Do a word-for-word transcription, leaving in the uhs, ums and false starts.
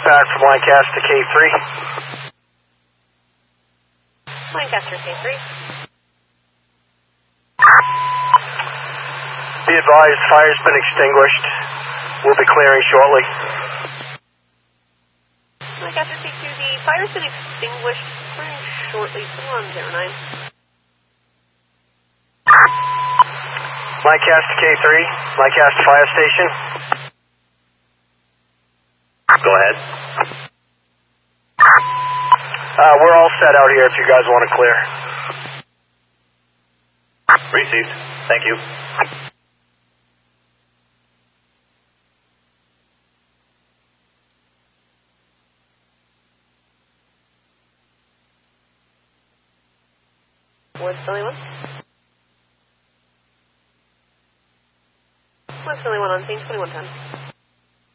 back from Lancaster K three. Lancaster K three. Be advised, fire's been extinguished. We'll be clearing shortly. Lancaster K two, the fire's been extinguished very shortly. one zero nine. Lancaster K three, Lancaster Fire Station. Go ahead. Uh, we're all set out here if you guys want to clear. Received. Thank you. What's Philly one? What's Philly one on scene? twenty-one ten.